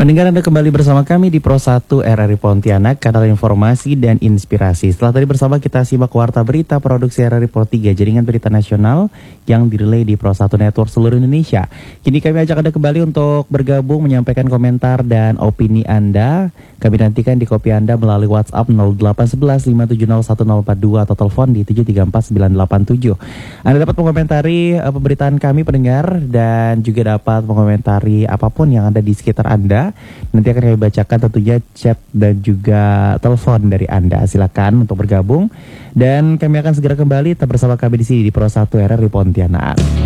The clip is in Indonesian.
Pendengar, Anda kembali bersama kami di Pro 1 RRI Pontianak, kanal informasi dan inspirasi. Setelah tadi bersama kita simak warta berita produksi RRI Pro 3, jaringan berita nasional yang direlay di Pro 1 Network seluruh Indonesia. Kini kami ajak Anda kembali untuk bergabung, menyampaikan komentar dan opini Anda. Kami nantikan di kopi Anda melalui WhatsApp 0811 5701042 atau telepon di 734987. Anda dapat mengomentari pemberitaan kami pendengar dan juga dapat mengomentari apapun yang ada di sekitar Anda. Nanti akan kami bacakan tentunya chat dan juga telepon dari Anda. Silakan untuk bergabung dan kami akan segera kembali tetap bersama kami di sini di Pro 1 RRI Pontianak.